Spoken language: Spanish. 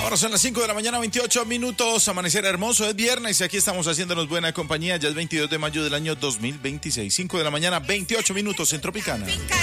Ahora son las 5 de la mañana, 28 minutos. Amanecer hermoso, es viernes y aquí estamos haciéndonos buena compañía. Ya es 22 de mayo del año 2026. 5 de la mañana, 28 minutos en Tropicana.